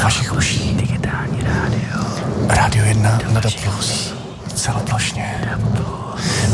vašich uší. Digitální rádio. Rádio 1 na DAB+. Celoplošně.